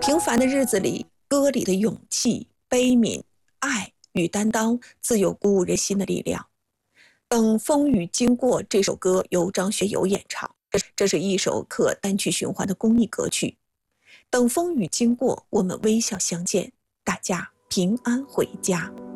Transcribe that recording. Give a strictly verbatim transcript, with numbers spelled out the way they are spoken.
平凡的日子里，歌里的勇气、悲悯、爱与担当，自有鼓舞人心的力量。等风雨经过这首歌由张学友演唱，这是一首可单曲循环的公益歌曲。等风雨经过，我们微笑相见，大家平安回家。